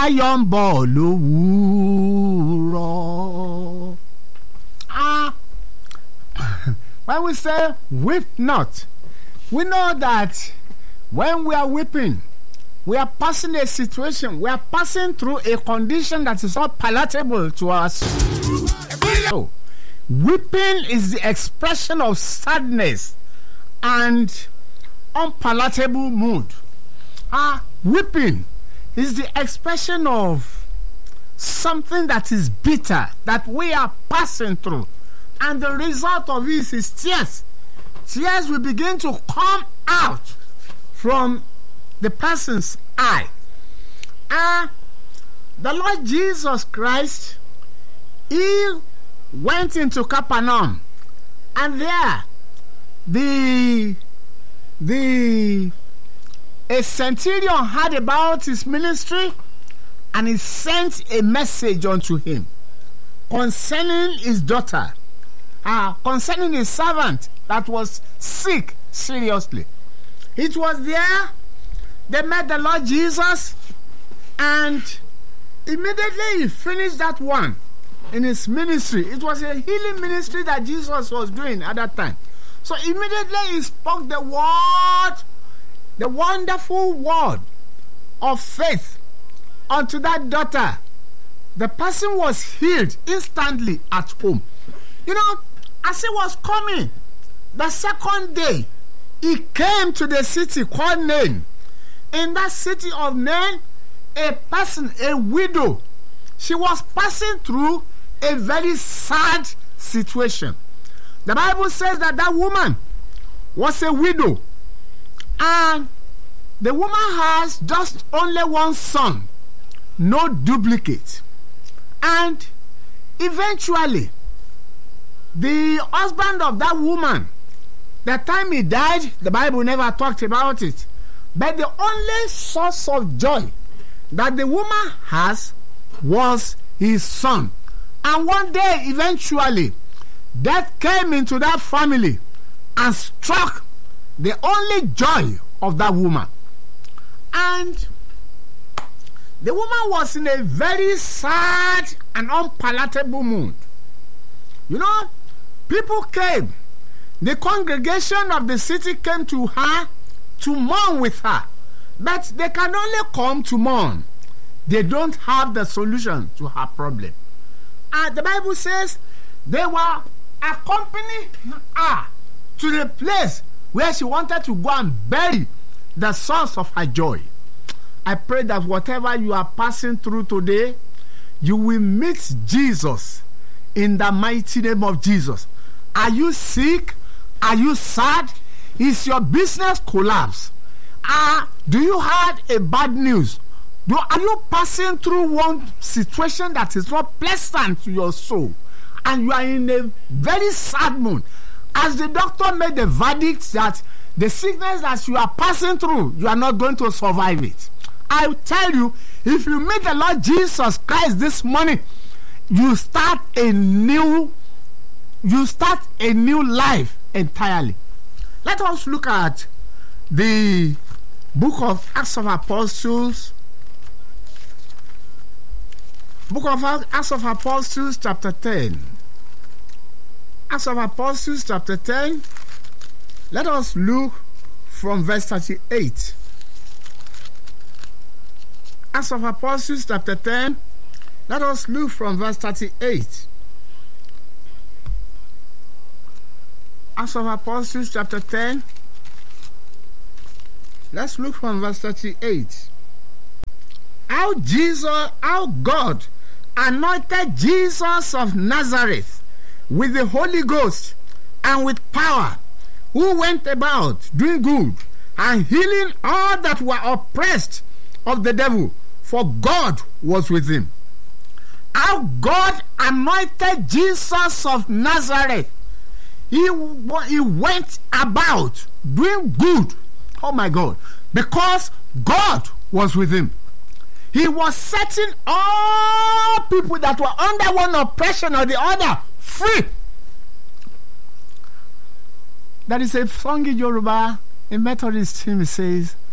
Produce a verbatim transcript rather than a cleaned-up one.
lion ball òwúrọ̀. Ah, when we say weep not, we know that when we are weeping, we are passing a situation, we are passing through a condition that is not palatable to us. So, weeping is the expression of sadness and unpalatable mood. Ah, weeping is the expression of something that is bitter that we are passing through, and the result of this is tears. Tears will begin to come out from the person's eye. Ah, the Lord Jesus Christ, he went into Capernaum, and there the the a centurion heard about his ministry, and he sent a message unto him concerning his daughter, uh, concerning his servant that was sick seriously. It was there they met the Lord Jesus, and immediately he finished that one in his ministry. It was a healing ministry that Jesus was doing at that time. So immediately he spoke the word, the wonderful word of faith unto that daughter. The person was healed instantly at home. You know, as he was coming, the second day, he came to the city called Nain. In that city of Nain, a person, a widow, she was passing through a very sad situation. The Bible says that that woman was a widow, and the woman has just only one son, no duplicate. And eventually, the husband of that woman, the time he died, the Bible never talked about it. But the only source of joy that the woman has was his son. And one day, eventually, death came into that family and struck the only joy of that woman. And the woman was in a very sad and unpalatable mood. You know, people came. The congregation of the city came to her to mourn with her. But they can only come to mourn. They don't have the solution to her problem. And the Bible says they were accompanying her to the place where she wanted to go and bury the source of her joy. I pray that whatever you are passing through today, you will meet Jesus in the mighty name of Jesus. Are you sick? Are you sad? Is your business collapse? Uh, do you have a bad news? Do, are you passing through one situation that is not pleasant to your soul, and you are in a very sad mood? As the doctor made the verdict that the sickness that you are passing through, you are not going to survive it. I tell you, if you meet the Lord Jesus Christ this morning, you start a new, you start a new life entirely. Let us look at the book of Acts of Apostles, book of Acts of Apostles, chapter ten. Acts of Apostles, chapter ten. Let us look from verse thirty-eight. Acts of Apostles, chapter ten. Let us look from verse thirty-eight. Acts of Apostles, chapter ten. Let's look from verse thirty-eight. How Jesus, how God anointed Jesus of Nazareth with the Holy Ghost and with power, who went about doing good and healing all that were oppressed of the devil, for God was with him. How God anointed Jesus of Nazareth. He, he went about doing good. Oh my God. Because God was with him. He was setting all people that were under one oppression or the other free. There is a song in Yoruba, a Methodist hymn says,